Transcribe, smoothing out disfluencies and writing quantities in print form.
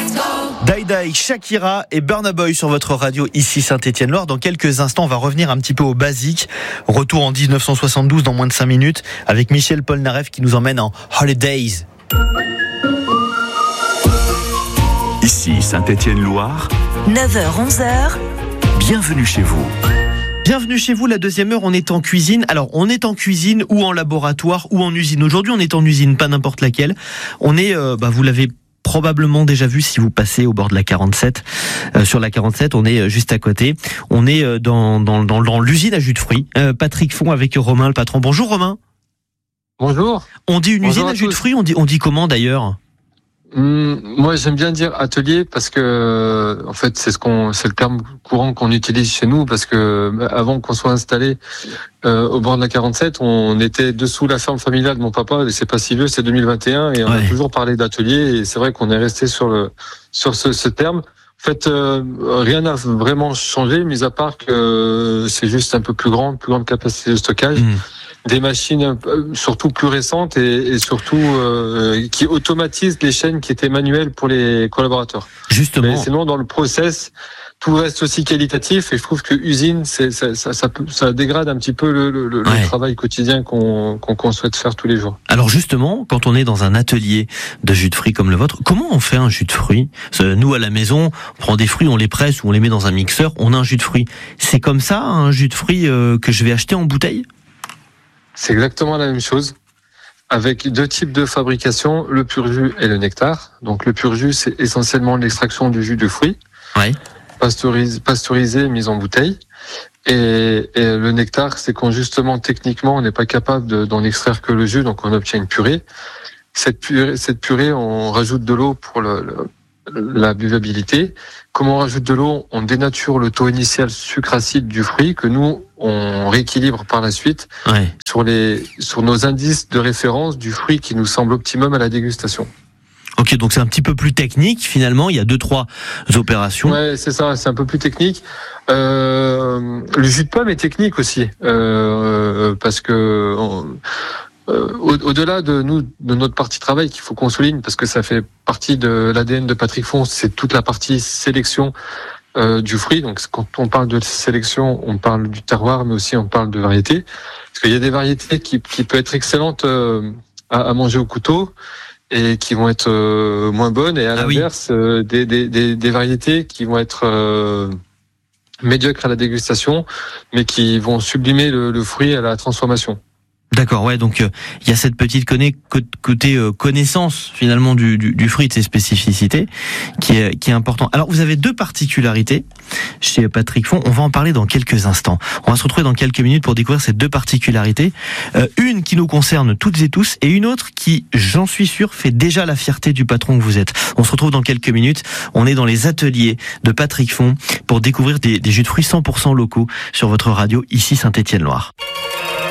Daïdaï, Shakira et Burna Boy sur votre radio, ici Saint-Étienne-Loire. Dans quelques instants, on va revenir un petit peu au basique. Retour en 1972 dans moins de 5 minutes avec Michel Polnareff qui nous emmène en Holidays. Ici Saint-Étienne-Loire, 9h-11h, bienvenue chez vous. Bienvenue chez vous, la deuxième heure, on est en cuisine. Alors, on est en cuisine ou en laboratoire ou en usine. Aujourd'hui, on est en usine, pas n'importe laquelle. On est, vous l'avez probablement déjà vu si vous passez au bord de la 47. Sur la 47, on est juste à côté. On est dans l'usine à jus de fruits. Patrick Font avec Romain, le patron. Bonjour Romain. Bonjour. On dit une Bonjour usine à jus de fruits, on dit comment d'ailleurs ? Moi, j'aime bien dire atelier parce que, en fait, c'est le terme courant qu'on utilise chez nous parce que avant qu'on soit installé au bord de la 47, on était dessous la ferme familiale de mon papa. Et c'est pas si vieux, c'est 2021 et on a toujours parlé d'atelier. Et c'est vrai qu'on est resté sur ce terme. En fait, rien n'a vraiment changé, mis à part que c'est juste un peu plus grande capacité de stockage. Des machines surtout plus récentes et surtout qui automatisent les chaînes qui étaient manuelles pour les collaborateurs. Justement. Mais sinon, dans le process, tout reste aussi qualitatif et je trouve que usine, ça dégrade un petit peu le travail quotidien qu'on souhaite faire tous les jours. Alors justement, quand on est dans un atelier de jus de fruits comme le vôtre, comment on fait un jus de fruits ? Nous, à la maison, on prend des fruits, on les presse ou on les met dans un mixeur, on a un jus de fruits. C'est comme ça, un jus de fruits que je vais acheter en bouteille ? C'est exactement la même chose, avec deux types de fabrication, le pur jus et le nectar. Donc le pur jus, c'est essentiellement l'extraction du jus de fruits, pasteurisé, mis en bouteille. Et le nectar, c'est quand justement, techniquement, on n'est pas capable d'en extraire que le jus, donc on obtient une purée. Cette purée, on rajoute de l'eau pour la buvabilité. Comme on rajoute de l'eau, on dénature le taux initial sucre-acide du fruit que nous, on rééquilibre par la suite sur nos indices de référence du fruit qui nous semble optimum à la dégustation. Ok, donc c'est un petit peu plus technique finalement, il y a 2-3 opérations. Ouais, c'est ça, c'est un peu plus technique. Le jus de pomme est technique aussi, parce que au-delà de notre partie travail qu'il faut qu'on souligne, parce que ça fait partie de l'ADN de Patrick Font, c'est toute la partie sélection du fruit. Donc quand on parle de sélection, on parle du terroir, mais aussi on parle de variété. Parce qu'il y a des variétés qui peuvent être excellentes à manger au couteau et qui vont être moins bonnes, et à l'inverse, des variétés qui vont être médiocres à la dégustation, mais qui vont sublimer le fruit à la transformation. D'accord, ouais, donc il y a cette petite côté connaissance finalement du fruit, de ses spécificités, qui est important. Alors vous avez 2 particularités chez Patrick Font, on va en parler dans quelques instants. On va se retrouver dans quelques minutes pour découvrir ces 2 particularités. Une qui nous concerne toutes et tous, et une autre qui, j'en suis sûr, fait déjà la fierté du patron que vous êtes. On se retrouve dans quelques minutes, on est dans les ateliers de Patrick Font pour découvrir des jus de fruits 100% locaux sur votre radio, ici Saint-Étienne-Loire.